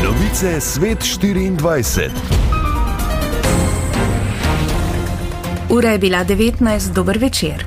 Novice Svet 24. Ura je bila 19, dober večer.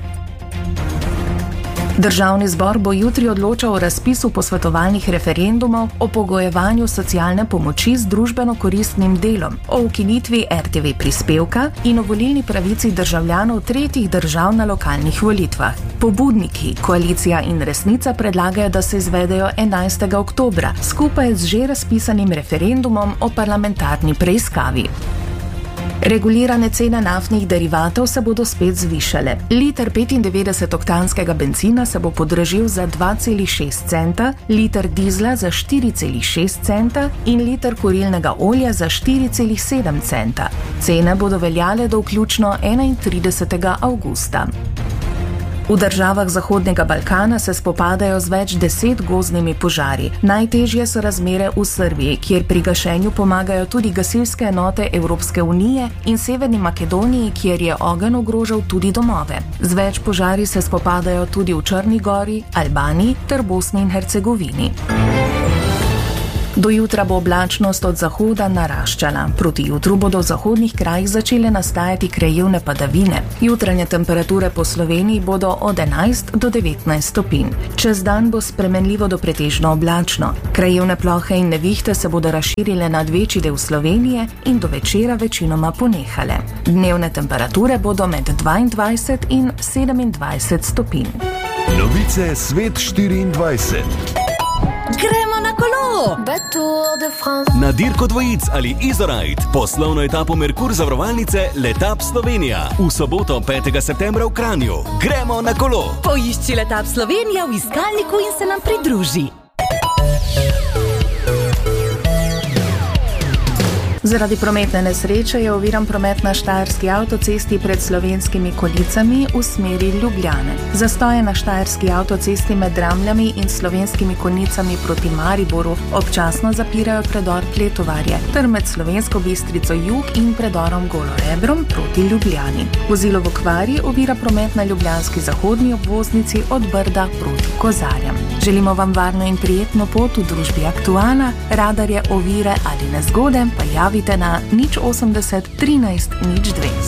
Državni zbor bo jutri odločal o razpisu posvetovalnih referendumov o pogojevanju socialne pomoči z družbeno koristnim delom, o ukinitvi RTV prispevka in o volilni pravici državljanov tretjih držav na lokalnih volitvah. Pobudniki, Koalicija in Resnica predlagajo, da se izvedejo 11. oktobra, skupaj z že razpisanim referendumom o parlamentarni preiskavi. Regulirane cene naftnih derivatov se bodo spet zvišale. Liter 95-oktanskega bencina se bo podražil za 2,6 centa, liter dizla za 4,6 centa in liter kurilnega olja za 4,7 centa. Cene bodo veljale do vključno 31. avgusta. V državah Zahodnega Balkana se spopadajo z več 10 gozdnimi požari. Najtežje so razmere v Srbiji, kjer pri gašenju pomagajo tudi gasilske enote Evropske unije, in Severni Makedoniji, kjer je ogenj ogrožal tudi domove. Z več požari se spopadajo tudi v Črni gori, Albaniji ter Bosni in Hercegovini. Do jutra bo oblačnost od zahoda naraščala. Proti jutru bodo v zahodnih krajih začele nastajati krajevne padavine. Jutranje temperature po Sloveniji bodo od 11 do 19 stopinj. Čez dan bo spremenljivo do pretežno oblačno. Krajevne plohe in nevihte se bodo razširile nad večji del Slovenije in do večera večinoma ponehale. Dnevne temperature bodo med 22 in 27 stopinj. Novice Svet 24. Gremo na kolo! Na dirko dvojic ali Izorajt, poslovno etapo Merkur zavarovalnice Letap Slovenija. V soboto 5. septembra v Kranju. Gremo na kolo! Poišči Letap Slovenija v iskalniku in se nam pridruži. Zaradi prometne nesreče je oviran promet na štajerski avtocesti pred Slovenskimi Konjicami v smeri Ljubljane. Zastoje na štajerski avtocesti med Dramljami in Slovenskimi Konjicami proti Mariboru občasno zapirajo predor Kletovarje ter med Slovensko Bistrico jug in predorom Golorebrom proti Ljubljani. Vozilo v okvari ovira promet na ljubljanski zahodni obvoznici od Brda proti Kozarjem. Želimo vam varno in prijetno pot v družbi Aktuana, radarje, ovire ali nezgode pa javite na 080 13 02.